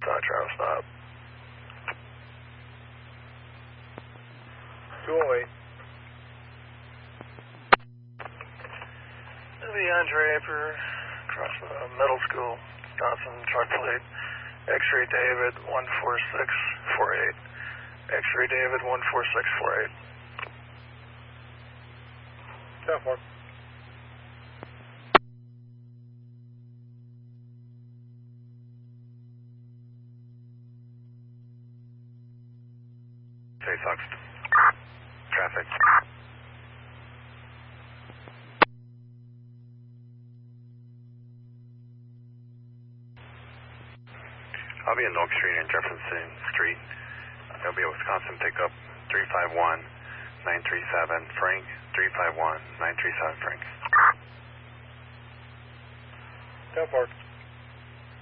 Travel stop. 208. The Andre Aper, across the middle school, Wisconsin, truck plate, X-ray David 14648. X-ray David 14648. 10-4. Say Fox. Traffic. I'll be in Oak Street and Jefferson Street. There'll be a Wisconsin pickup 351-937 Frank, 351-937 Frank. 10-4.